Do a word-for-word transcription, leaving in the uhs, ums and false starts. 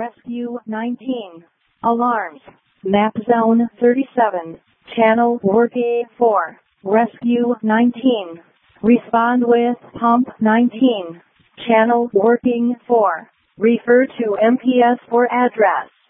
Rescue nineteen. Alarms. Map Zone thirty-seven. Channel working four. Rescue nineteen. Respond with Pump nineteen. Channel working four. Refer to M P S for address.